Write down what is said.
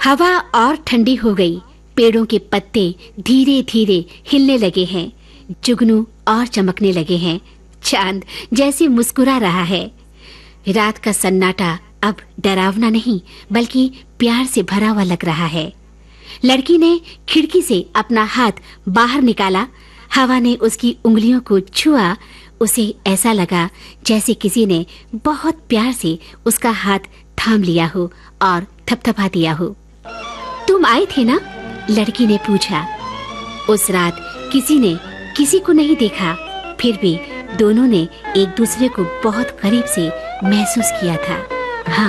हवा और ठंडी हो गई। पेड़ों के पत्ते धीरे धीरे हिलने लगे हैं। जुगनू और चमकने लगे हैं। चांद जैसे मुस्कुरा रहा है। रात का सन्नाटा अब डरावना नहीं बल्कि प्यार से भरा हुआ लग रहा है। लड़की ने खिड़की से अपना हाथ बाहर निकाला। हवा ने उसकी उंगलियों को छुआ। उसे ऐसा लगा जैसे किसी ने बहुत प्यार से उसका हाथ थाम लिया हो और थपथपा दिया हो। तुम आए थे ना? लड़की ने पूछा। उस रात किसी ने किसी को नहीं देखा, फिर भी दोनों ने एक दूसरे को बहुत करीब से महसूस किया था।